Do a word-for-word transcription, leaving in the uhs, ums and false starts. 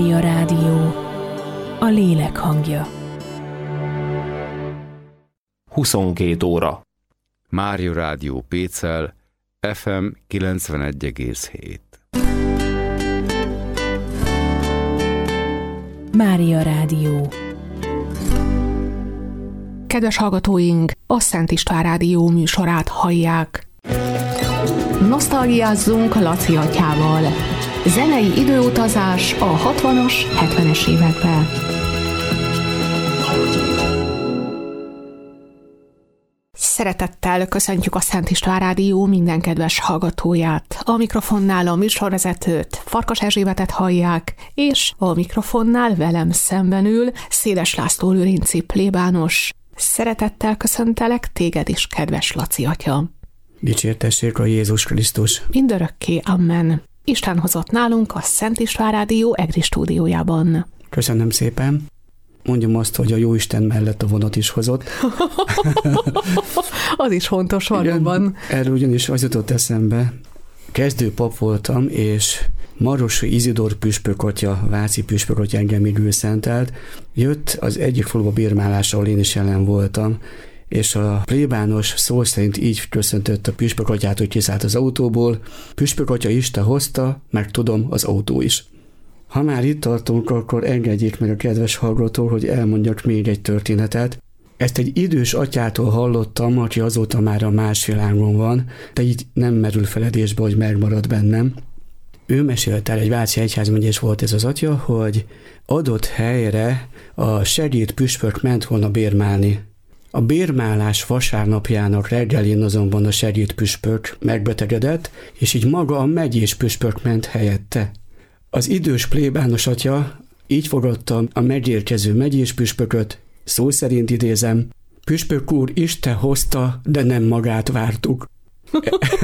A rádió, a lélek hangja. huszonkét óra. Mária Rádió Pécel, ef em kilencvenegy egész hét. Mária Rádió. Kedves hallgatóink, a Szent István Rádió műsorát hallják. Nosztalgiázzunk Laci atyával. Zenei időutazás a hatvanas, hetvenes években. Szeretettel köszöntjük a Szent István Rádió minden kedves hallgatóját. A mikrofonnál a műsorvezetőt, Farkas Erzsébetet hallják, és a mikrofonnál velem szemben ül Széles László lőrinci plébános. Szeretettel köszöntelek téged is, kedves Laci atya. Dicsértessék a Jézus Krisztus. Mindörökké, amen. Isten hozott nálunk a Szent István Rádió EGRI stúdiójában. Köszönöm szépen. Mondjam azt, hogy a Jóisten mellett a vonat is hozott. Az is fontos valóban. Erről ugyanis az jutott eszembe. Kezdő pap voltam, és Marosi Izidor püspökatya, váci püspökatya engem így szentelt. Jött az egyik faluba bérmálásra, ahol én is jelen voltam, és a plébános szó szerint így köszöntött a püspökatyát, hogy kiszállt az autóból. Püspökatya Isten hozta, meg tudom, az autó is. Ha már itt tartunk, akkor engedjék meg a kedves hallgató, hogy elmondjak még egy történetet. Ezt egy idős atyától hallottam, aki azóta már a más világon van, de így nem merül feledésbe, hogy megmarad bennem. Ő mesélte el, egy váci egyházmegyés volt ez az atya, hogy adott helyre a segéd püspök ment volna bérmálni. A bérmálás vasárnapjának reggelén azonban a segéd püspök megbetegedett, és így maga a megyés püspök ment helyette. Az idős plébános atya így fogadta a megérkező megyés püspököt, szó szerint idézem, püspök úr, Isten hozta, de nem magát vártuk.